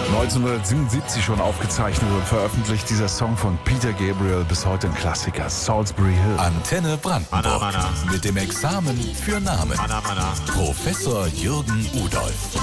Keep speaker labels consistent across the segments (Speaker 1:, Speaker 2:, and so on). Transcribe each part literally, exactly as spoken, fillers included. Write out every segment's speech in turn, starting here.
Speaker 1: neunzehnhundertsiebenundsiebzig schon aufgezeichnet und veröffentlicht, dieser Song von Peter Gabriel, bis heute ein Klassiker, Salisbury Hill.
Speaker 2: Antenne Brandenburg
Speaker 3: Anna, Anna.
Speaker 2: mit dem Examen für Namen.
Speaker 3: Anna, Anna.
Speaker 2: Professor Jürgen Udolph.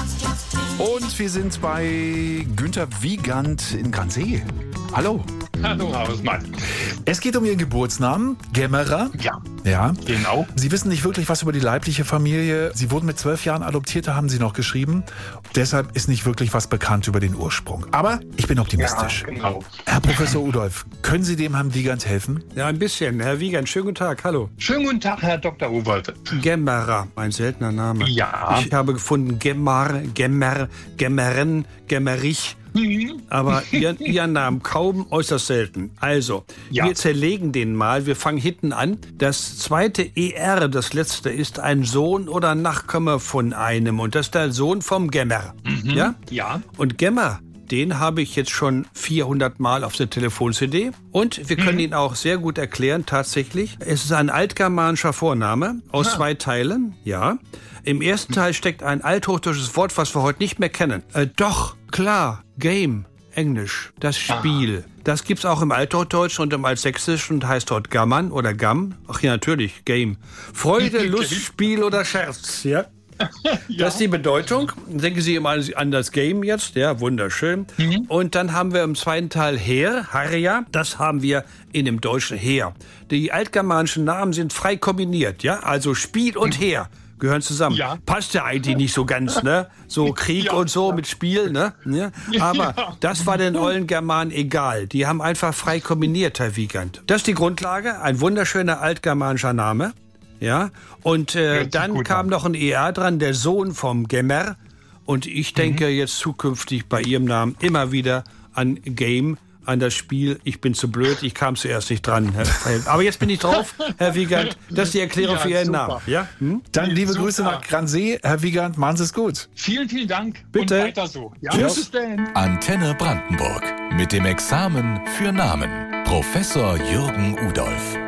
Speaker 1: Und wir sind bei Günter Wiegand in Gransee. Hallo.
Speaker 4: Hallo, Hausmann.
Speaker 1: Es geht um Ihren Geburtsnamen, Gemmerer.
Speaker 4: Ja,
Speaker 1: Ja.
Speaker 4: genau.
Speaker 1: Sie wissen nicht wirklich was über die leibliche Familie. Sie wurden mit zwölf Jahren adoptiert, da haben Sie noch geschrieben. Deshalb ist nicht wirklich was bekannt über den Ursprung. Aber ich bin optimistisch.
Speaker 4: Ja, genau.
Speaker 1: Herr Professor Udolph, können Sie dem Herrn Wiegand helfen?
Speaker 5: Ja, ein bisschen. Herr Wiegand, schönen guten Tag. Hallo.
Speaker 4: Schönen guten Tag, Herr Doktor Uwald.
Speaker 5: Gemmerer, ein seltener Name.
Speaker 4: Ja.
Speaker 5: Ich habe gefunden Gemmar, Gemmer, Gemmeren, Gemmerich. Aber Ihren, Ihren Namen kaum, äußerst selten. Also,
Speaker 4: Ja.
Speaker 5: wir zerlegen den mal. Wir fangen hinten an. Das zweite E R, das letzte, ist ein Sohn oder Nachkomme von einem. Und das ist der Sohn vom Gemmer. Ja?
Speaker 4: Ja.
Speaker 5: Und Gemmer, den habe ich jetzt schon vierhundert Mal auf der Telefon-C D. Und wir können ihn auch sehr gut erklären, tatsächlich. Es ist ein altgermanischer Vorname aus zwei Teilen, ja. Im ersten Teil steckt ein althochdeutsches Wort, was wir heute nicht mehr kennen. Äh, doch, klar, Game, Englisch, das Spiel. Das gibt's auch im Althochdeutschen und im Altsächsischen und heißt dort Gammern oder Gamm. Ach ja, natürlich, Game. Freude, Lust, Spiel oder Scherz, ja. Das ist die Bedeutung. Denken Sie immer an das Game jetzt. Ja, wunderschön. Mhm. Und dann haben wir im zweiten Teil Heer, Harja. Das haben wir in dem Deutschen Heer. Die altgermanischen Namen sind frei kombiniert. Ja, also Spiel und Heer gehören zusammen.
Speaker 4: Ja.
Speaker 5: Passt ja eigentlich nicht so ganz, ne? So Krieg
Speaker 4: Ja.
Speaker 5: und so mit Spiel, ne? Ja. Aber
Speaker 4: Ja.
Speaker 5: das war den ollen Germanen egal. Die haben einfach frei kombiniert, Herr Wiegand. Das ist die Grundlage. Ein wunderschöner altgermanischer Name. Ja, und äh,
Speaker 4: Hört sich
Speaker 5: dann
Speaker 4: gut
Speaker 5: kam
Speaker 4: an.
Speaker 5: noch ein E R dran, der Sohn vom Gemmer. Und ich denke jetzt zukünftig bei Ihrem Namen immer wieder an Game, an das Spiel. Ich bin zu blöd, ich kam zuerst nicht dran. Herr, Herr, aber jetzt bin ich drauf, Herr Wiegand. Das ist die Erklärung
Speaker 4: Ja,
Speaker 5: für Ihren
Speaker 4: super.
Speaker 5: Namen. Ja? Hm?
Speaker 1: Dann liebe
Speaker 4: Super.
Speaker 1: Grüße nach Gransee. Herr Wiegand, machen Sie es gut.
Speaker 4: Vielen, vielen Dank.
Speaker 5: Bitte.
Speaker 4: Und weiter so. Ja,
Speaker 5: Tschüss.
Speaker 4: bis dann.
Speaker 2: Antenne Brandenburg mit dem Examen für Namen. Professor Jürgen Udolph.